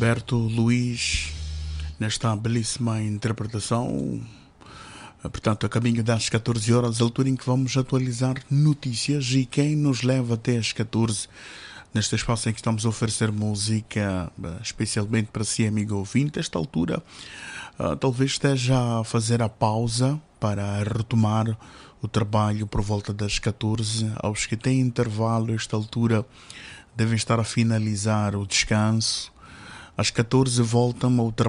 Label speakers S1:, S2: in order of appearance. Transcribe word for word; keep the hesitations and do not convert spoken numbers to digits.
S1: Gilberto Luiz, nesta belíssima interpretação. Portanto, a caminho das catorze horas, altura em que vamos atualizar notícias e quem nos leva até as catorze, neste espaço em que estamos a oferecer música, especialmente para si, amigo ouvinte. Esta altura, uh, talvez esteja a fazer a pausa para retomar o trabalho por volta das catorze. Aos que têm intervalo, esta altura, devem estar a finalizar o descanso. Às catorze voltam ao trabalho.